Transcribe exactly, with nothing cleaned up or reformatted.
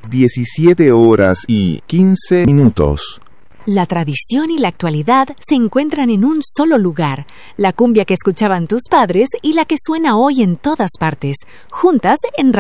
diecisiete horas y quince minutos. La tradición y la actualidad se encuentran en un solo lugar. La cumbia que escuchaban tus padres y la que suena hoy en todas partes, juntas en